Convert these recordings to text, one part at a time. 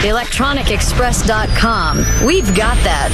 electronicexpress.com. We've got that.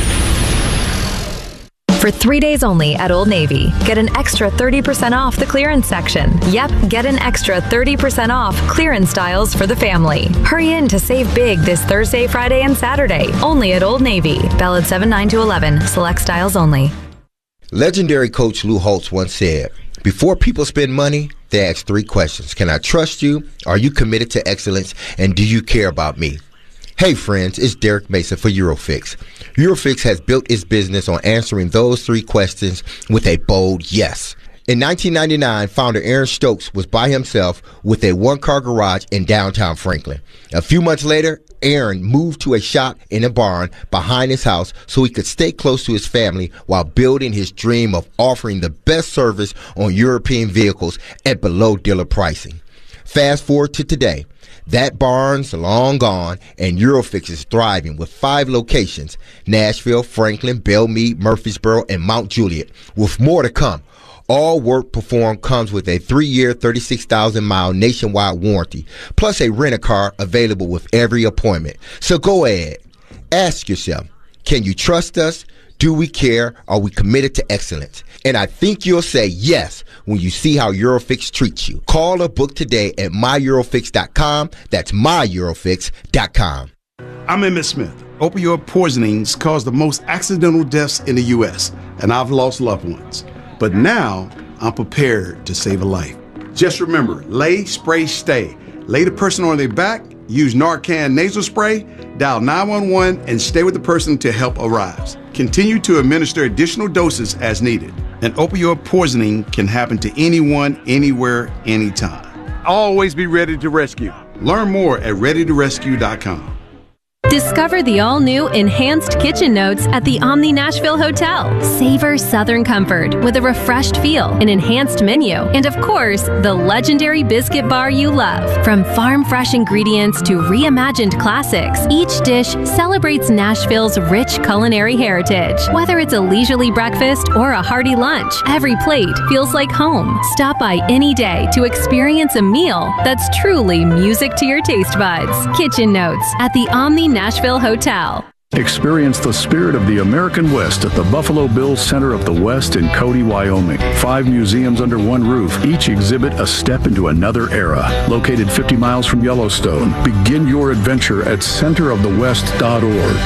For 3 days only at Old Navy, get an extra 30% off the clearance section. Yep, get an extra 30% off clearance styles for the family. Hurry in to save big this Thursday, Friday, and Saturday. Only at Old Navy. Valid 7/9/11. Select styles only. Legendary coach Lou Holtz once said, "Before people spend money, they ask 3 questions. Can I trust you? Are you committed to excellence? And do you care about me?" Hey friends, it's Derek Mason for Eurofix. Eurofix has built its business on answering those 3 questions with a bold yes. In 1999, founder Aaron Stokes was by himself with a one-car garage in downtown Franklin. A few months later, Aaron moved to a shop in a barn behind his house so he could stay close to his family while building his dream of offering the best service on European vehicles at below dealer pricing. Fast forward to today. That barn's long gone, and Eurofix is thriving with 5 locations: Nashville, Franklin, Belmead, Murfreesboro, and Mount Juliet, with more to come. All work performed comes with a 3-year, 36,000-mile nationwide warranty, plus a rent-a-car available with every appointment. So go ahead. Ask yourself, can you trust us? Do we care? Are we committed to excellence? And I think you'll say yes when you see how Eurofix treats you. Call or book today at myeurofix.com. That's myeurofix.com. I'm Emmett Smith. Opioid poisonings cause the most accidental deaths in the U.S., and I've lost loved ones. But now I'm prepared to save a life. Just remember, lay, spray, stay. Lay the person on their back, use Narcan nasal spray, dial 911, and stay with the person until help arrives. Continue to administer additional doses as needed. An opioid poisoning can happen to anyone, anywhere, anytime. Always be ready to rescue. Learn more at readytorescue.com. Discover the all-new Enhanced Kitchen Notes at the Omni Nashville Hotel. Savor Southern comfort with a refreshed feel, an enhanced menu, and of course, the legendary biscuit bar you love. From farm-fresh ingredients to reimagined classics, each dish celebrates Nashville's rich culinary heritage. Whether it's a leisurely breakfast or a hearty lunch, every plate feels like home. Stop by any day to experience a meal that's truly music to your taste buds. Kitchen Notes at the Omni Nashville Hotel. Experience the spirit of the American West at the Buffalo Bills Center of the West in Cody, Wyoming. 5 museums under one roof, each exhibit a step into another era. Located 50 miles from Yellowstone, begin your adventure at centerofthewest.org.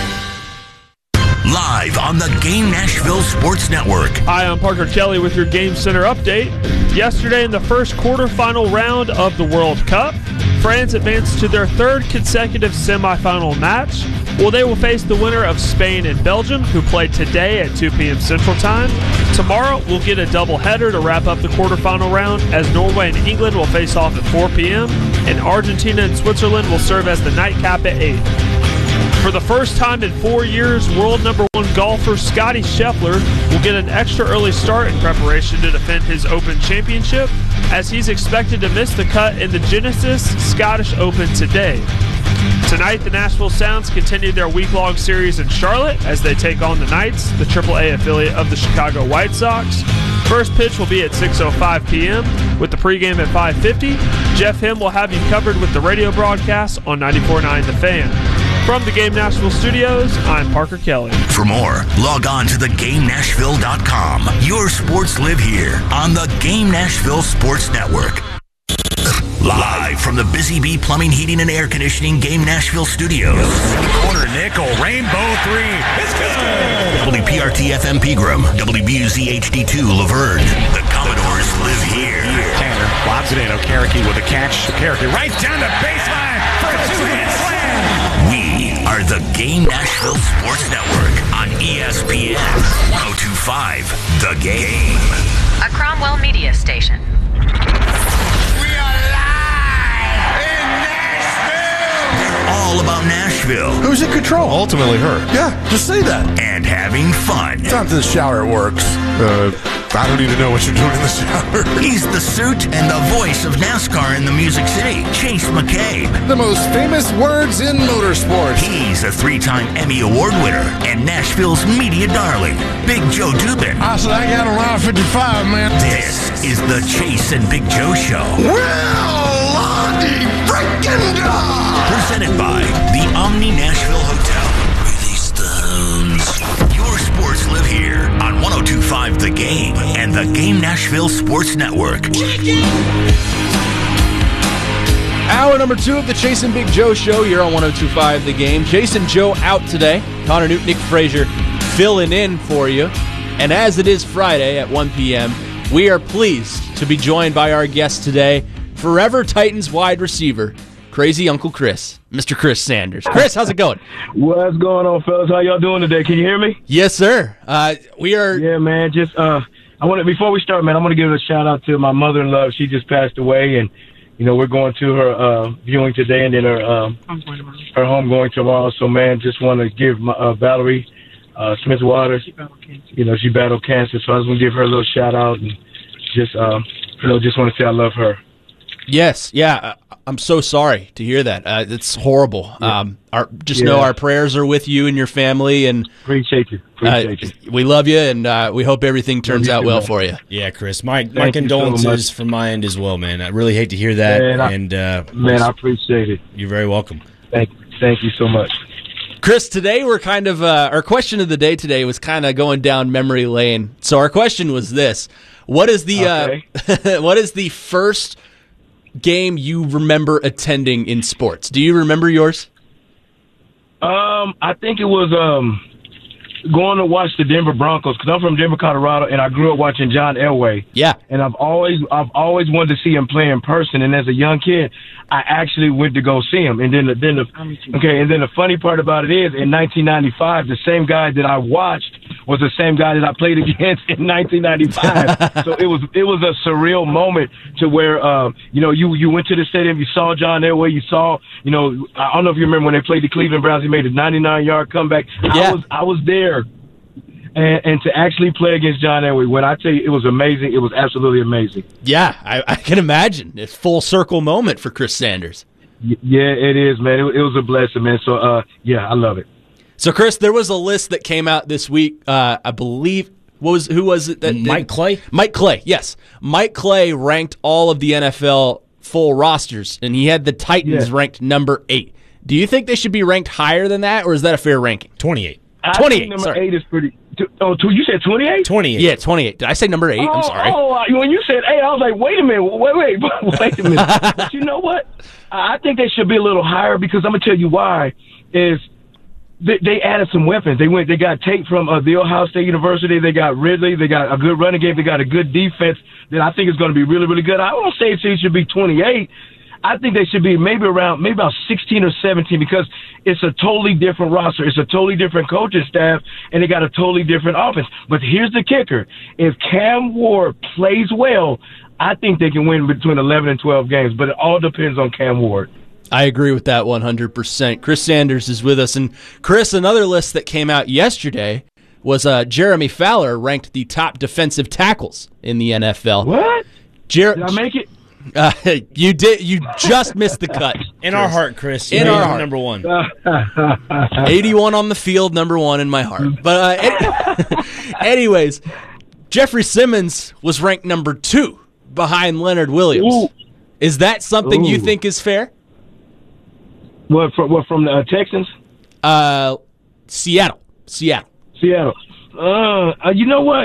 Live on the Game Nashville Sports Network. Hi, I'm Parker Kelly with your Game Center update. Yesterday in the first quarterfinal round of the World Cup, France advanced to their 3rd consecutive semifinal match. Well, they will face the winner of Spain and Belgium, who play today at 2 p.m. Central Time. Tomorrow, we'll get a doubleheader to wrap up the quarterfinal round, as Norway and England will face off at 4 p.m., and Argentina and Switzerland will serve as the nightcap at 8. For the first time in 4 years, world number 1 golfer Scottie Scheffler will get an extra early start in preparation to defend his Open Championship, as he's expected to miss the cut in the Genesis Scottish Open today. Tonight, the Nashville Sounds continue their week-long series in Charlotte as they take on the Knights, the AAA affiliate of the Chicago White Sox. First pitch will be at 6:05 p.m. with the pregame at 5:50. Jeff Him will have you covered with the radio broadcast on 94.9 The Fan. From the Game Nashville studios, I'm Parker Kelly. For more, log on to theGameNashville.com. Your sports live here on the Game Nashville Sports Network. Live from the Busy Bee Plumbing, Heating, and Air Conditioning Game Nashville studios. Corner nickel, rainbow 3. It's good. WPRT FM Pegram, WBUZ HD2 Laverne. The Commodores live here. Tanner lobs it in. Okereke with a catch. Okereke right down the baseline for a 2-hit slam. We are the Game Nashville Sports Network on ESPN 102.5 The Game. A Cromwell Media Station. All about Nashville. Who's in control? Ultimately her. Yeah, just say that. And having fun. Time to the shower, it works. I don't need to know what you're doing in the shower. He's the suit and the voice of NASCAR in the Music City, Chase McCabe. The most famous words in motorsports. He's a 3-time Emmy Award winner and Nashville's media darling, Big Joe Dubin. I said I got a line 55, man. This is the Chase and Big Joe Show. Well, Lonnie freaking dog. Presented by the Omni Nashville Sports Network. Hour number 2 of the Chase and Big Joe Show here on 102.5 The Game. Jason Joe out today. Connor Newton, Nick Frazier filling in for you. And as it is Friday at 1 p.m., we are pleased to be joined by our guest today, Forever Titans wide receiver, Crazy Uncle Chris, Mr. Chris Sanders. Chris, how's it going? What's going on, fellas? How y'all doing today? Can you hear me? Yes, sir. We are. Yeah, man. Just I want to before we start, man. I want to give a shout out to my mother-in-law. She just passed away, and we're going to her viewing today, and then her home going tomorrow. So, man, just want to give Valerie Smith Waters. She battled cancer, so I was going to give her a little shout out and just just want to say I love her. Yes, yeah. I'm so sorry to hear that. It's horrible. Yeah. Know our prayers are with you and your family, and appreciate you. We love you, and we hope everything turns out well for you. Yeah, Chris. My condolences from my end as well, man. I really hate to hear that. Man, I appreciate it. You're very welcome. Thank you so much. Chris, today we're kind of our question of the day today was kind of going down memory lane. So our question was this: what is the what is the first game you remember attending in sports? Do you remember yours? I think it was going to watch the Denver Broncos, because I'm from Denver, Colorado, and I grew up watching John Elway. Yeah. And I've always wanted to see him play in person. And as a young kid, I actually went to go see him. And then the funny part about it is, in 1995, the same guy that I watched was the same guy that I played against in 1995. So it was a surreal moment to where you went to the stadium, you saw John Elway, you saw I don't know if you remember when they played the Cleveland Browns, he made a 99-yard comeback. Yeah. I was there. And to actually play against John Elway, when I tell you it was amazing, it was absolutely amazing. Yeah, I can imagine. It's full circle moment for Chris Sanders. Yeah, it is, man. It was a blessing, man. So, I love it. So, Chris, there was a list that came out this week. I believe who was it? Mike Clay. Mike Clay. Yes, Mike Clay ranked all of the NFL full rosters, and he had the Titans ranked number 8. Do you think they should be ranked higher than that, or is that a fair ranking? 28. 28. Number 8 is pretty. You said 28? 28. Yeah, 28. Did I say number 8? I'm sorry. When you said 8, I was like, wait a minute. Wait a minute. But you know what? I think they should be a little higher, because I'm going to tell you why. Is they added some weapons. They got Tate from The Ohio State University. They got Ridley. They got a good running game. They got a good defense that I think is going to be really, really good. I won't say it should be 28. I think they should be maybe about 16 or 17, because it's a totally different roster. It's a totally different coaching staff, and they got a totally different offense. But here's the kicker. If Cam Ward plays well, I think they can win between 11 and 12 games, but it all depends on Cam Ward. I agree with that 100%. Chris Sanders is with us. And Chris, another list that came out yesterday was Jeremy Fowler ranked the top defensive tackles in the NFL. What? Did I make it? You did. You just missed the cut. In our heart, Chris. In our heart. Number 1. 81 on the field, number 1 in my heart. But anyways, Jeffrey Simmons was ranked number 2 behind Leonard Williams. Ooh. Is that something you think is fair? What from the Texans? Seattle. You know what?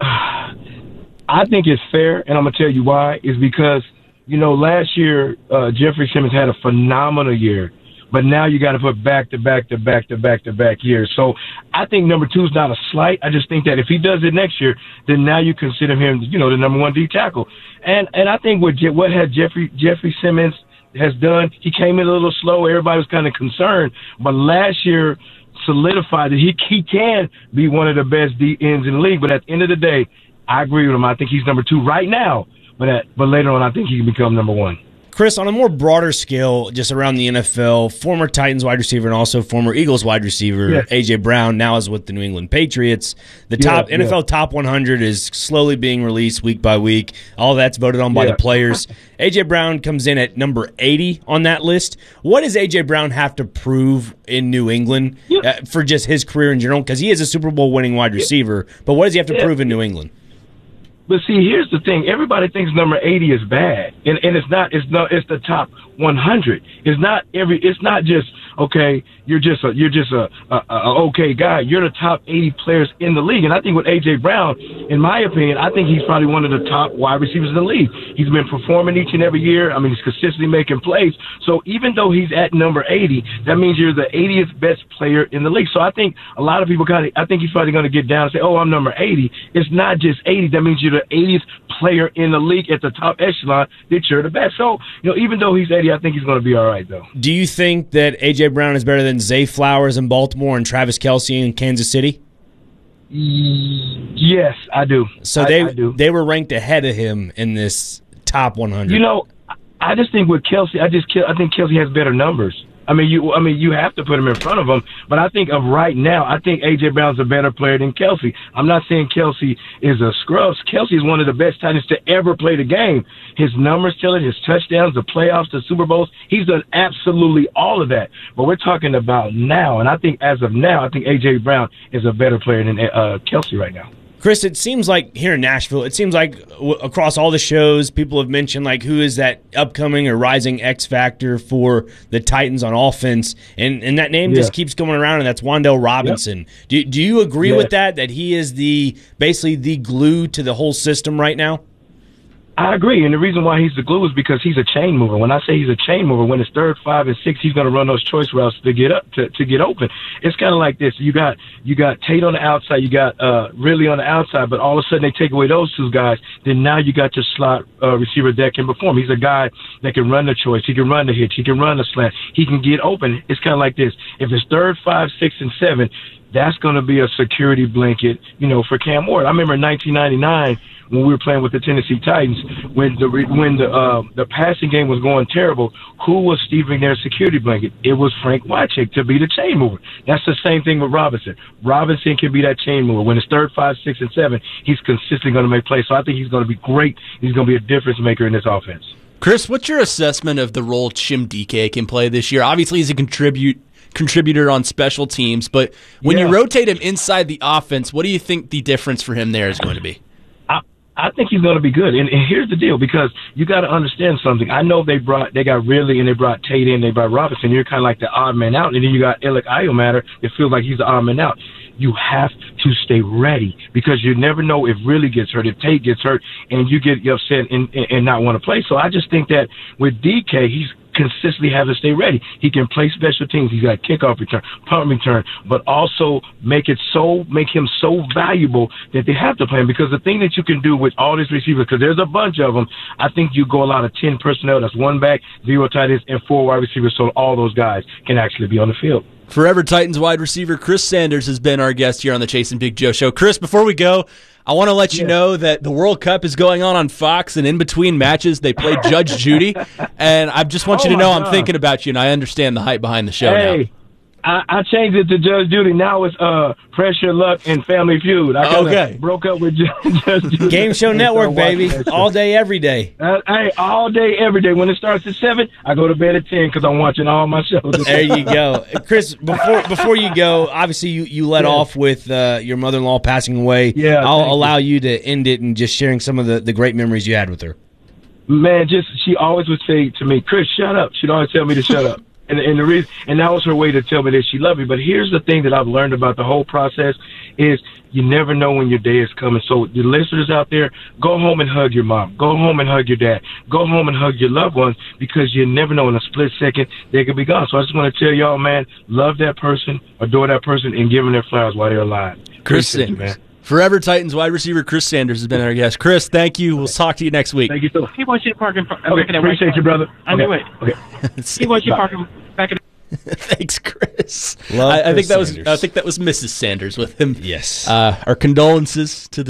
I think it's fair, and I'm going to tell you why. Is because, last year, Jeffrey Simmons had a phenomenal year, but now you got to put back-to-back years. So I think number 2 is not a slight. I just think that if he does it next year, then now you consider him, the number 1 D tackle. And I think what had Jeffrey Simmons has done, he came in a little slow. Everybody was kind of concerned, but last year solidified that he can be one of the best D ends in the league. But at the end of the day, I agree with him. I think he's number 2 right now, but later on, I think he can become number 1. Chris, on a more broader scale, just around the NFL, former Titans wide receiver and also former Eagles wide receiver, A.J. Brown, now is with the New England Patriots. The NFL Top 100 is slowly being released week by week. All that's voted on by the players. A.J. Brown comes in at number 80 on that list. What does A.J. Brown have to prove in New England for just his career in general? Because he is a Super Bowl winning wide receiver, but what does he have to prove in New England? But see, here's the thing. Everybody thinks number 80 is bad, and it's not. It's the top 100. It's not just okay. You're just a okay guy. You're the top 80 players in the league. And I think with A.J. Brown, in my opinion, I think he's probably one of the top wide receivers in the league. He's been performing each and every year. I mean, he's consistently making plays. So even though he's at number 80, that means you're the 80th best player in the league. So I think a lot of people I think he's probably going to get down and say, oh, I'm number 80. It's not just 80. That means you're the 80th player in the league at the top echelon that you're the best. So, even though he's 80, I think he's going to be all right, though. Do you think that A.J. Brown is better than Zay Flowers in Baltimore and Travis Kelce in Kansas City? Yes, I do. So they were ranked ahead of him in this top 100. I just think with Kelce, I think Kelce has better numbers. I mean, you have to put him in front of him, but I think of right now, I think A.J. Brown's a better player than Kelce. I'm not saying Kelce is a scrub. Kelce is one of the best tight ends to ever play the game. His numbers tell it, his touchdowns, the playoffs, the Super Bowls. He's done absolutely all of that. But we're talking about now, and I think as of now, I think A.J. Brown is a better player than Kelce right now. Chris, it seems like here in Nashville, it seems like across all the shows, people have mentioned like who is that upcoming or rising X factor for the Titans on offense, and that name just keeps going around, and that's Wan'Dale Robinson. Yep. Do you agree with that he is basically the glue to the whole system right now? I agree, and the reason why he's the glue is because he's a chain mover. When I say he's a chain mover, when it's 3rd, 5, and 6, he's going to run those choice routes to get up to get open. It's kind of like this: you got Tate on the outside, you got Ridley on the outside, but all of a sudden they take away those two guys. Then now you got your slot receiver that can perform. He's a guy that can run the choice, he can run the hitch, he can run the slant, he can get open. It's kind of like this: if it's 3rd, 5, 6, and 7, that's going to be a security blanket, for Cam Ward. I remember in 1999. When we were playing with the Tennessee Titans, when the passing game was going terrible, who was Steve McNair's security blanket? It was Frank Wycheck to be the chain mover. That's the same thing with Robinson. Robinson can be that chain mover. When it's 3rd, 5, 6, and 7, he's consistently going to make plays. So I think he's going to be great. He's going to be a difference maker in this offense. Chris, what's your assessment of the role Chim DK can play this year? Obviously, he's a contributor on special teams, but when you rotate him inside the offense, what do you think the difference for him there is going to be? I think he's going to be good. And here's the deal, because you got to understand something. I know they got Ridley and they brought Tate in, they brought Robinson. You're kind of like the odd man out. And then you got Alec Iomatter. It feels like he's the odd man out. You have to stay ready, because you never know if Ridley gets hurt, if Tate gets hurt, and you get upset and not want to play. So I just think that with DK, he's consistently have to stay ready. He can play special teams. He's got kickoff return, punt return, but also make him so valuable that they have to play him. Because the thing that you can do with all these receivers, because there's a bunch of them, I think you go a lot of 10 personnel. That's 1 back, 0 tight ends, and 4 wide receivers, so all those guys can actually be on the field. Forever Titans wide receiver Chris Sanders has been our guest here on the Chase and Big Joe Show. Chris, before we go, I want to let you know that the World Cup is going on Fox, and in between matches, they play Judge Judy. And I just want you to know I'm thinking about you, and I understand the hype behind the show now. I changed it to Judge Judy. Now it's Pressure, Luck, and Family Feud. I broke up with Judge Judy. Game Show Network, baby. All day, every day. All day, every day. When it starts at 7, I go to bed at 10 because I'm watching all my shows. There you go. Chris, before you go, obviously you let off with your mother-in-law passing away. Yeah, I'll allow you to end it and just sharing some of the great memories you had with her. Man, she always would say to me, Chris, shut up. She'd always tell me to shut up. And the reason, and that was her way to tell me that she loved me. But here's the thing that I've learned about the whole process is you never know when your day is coming. So the listeners out there, go home and hug your mom. Go home and hug your dad. Go home and hug your loved ones, because you never know in a split second they could be gone. So I just want to tell y'all, man, love that person, adore that person, and give them their flowers while they're alive. Chris Sanders, man. Forever Titans wide receiver Chris Sanders has been our guest. Chris, thank you. We'll talk to you next week. Thank you so much. He wants you to park in front. Okay, appreciate you, brother. Anyway, he wants you to park back in. Thanks, Chris. I think that was Mrs. Sanders with him. Yes. Our condolences to the